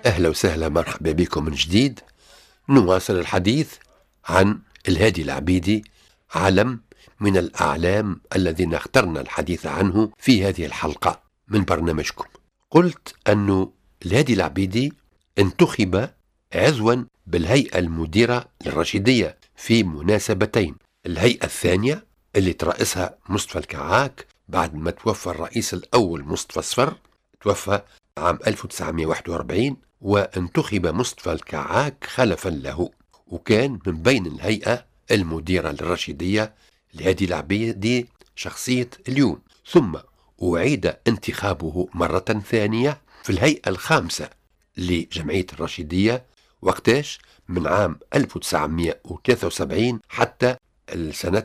أهلا وسهلا، مرحبا بكم من جديد. نواصل الحديث عن الهادي العبيدي، علم من الأعلام الذين اخترنا الحديث عنه في هذه الحلقة من برنامجكم. قلت أن الهادي العبيدي انتخب عضوا بالهيئة المديرة للرشيدية في مناسبتين. الهيئة الثانية اللي ترأسها مصطفى الكعاك بعد ما توفى الرئيس الأول مصطفى صفر، توفى عام 1941، وانتخب مصطفى الكعاك خلفا له، وكان من بين الهيئة المديرة للرشيدية الهادي العبيدي شخصية اليوم. ثم أعيد انتخابه مرة ثانية في الهيئة الخامسة لجمعية الرشيدية، وقتاش من عام 1973 حتى سنة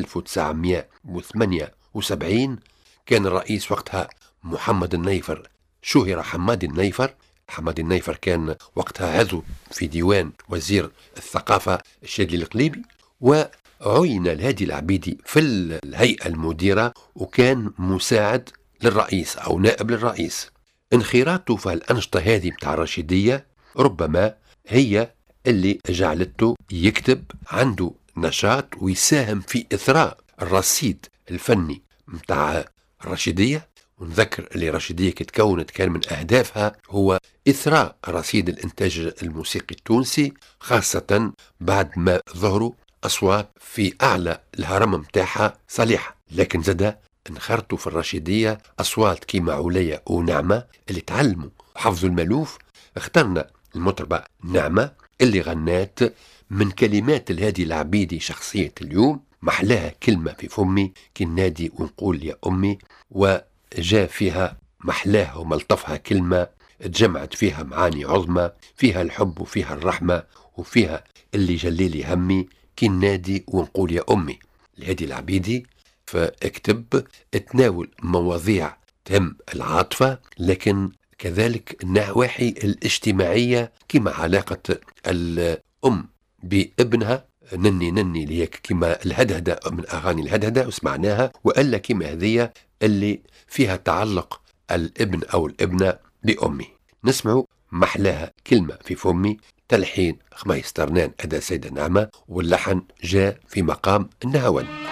1978. كان الرئيس وقتها محمد النيفر، شهر حماد النيفر. حماد النيفر كان وقتها عضو في ديوان وزير الثقافة الشادي القليبي، وعين الهادي العبيدي في الهيئة المديرة، وكان مساعد للرئيس أو نائب للرئيس. انخراطه في الأنشطة هذه متاع الرشيدية ربما هي اللي جعلته يكتب، عنده نشاط ويساهم في إثراء الرصيد الفني متاع الرشيدية. ونذكر اللي الرشيدية كتكونت كان من أهدافها هو إثراء رصيد الإنتاج الموسيقي التونسي، خاصة بعد ما ظهروا أصوات في أعلى الهرم متاعها صالحة. لكن زاد انخرطوا في الرشيدية أصوات كيما عليا ونعمة اللي تعلموا حفظوا المألوف. اخترنا المطربة نعمة اللي غنات من كلمات الهادي العبيدي شخصية اليوم: محلاها كلمة في فمي كي نادي ونقول يا أمي، وجاء فيها محلاها وملطفها كلمة تجمعت فيها معاني عظمى، فيها الحب وفيها الرحمة وفيها اللي جليلي همي كي نادي ونقول يا أمي. الهادي العبيدي فاكتب تناول مواضيع تهم العاطفة، لكن كذلك النواحي الاجتماعية كما علاقة الأم بابنها، نني نني ليك كما الهدهدة من أغاني الهدهدة وسمعناها، وألا كما هذه اللي فيها تعلق الابن أو الابنة بأمي. نسمعوا محلاها كلمة في فمي، تلحين خميس ترنان أداء سيدة نعمة، واللحن جاء في مقام النهوان.